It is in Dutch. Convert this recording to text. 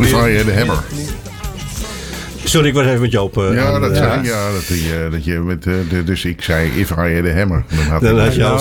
If I Had a Hammer. Sorry, ik was even met Joop. Dat zei dat je met... dus ik zei If I Had a Hammer. Dan had je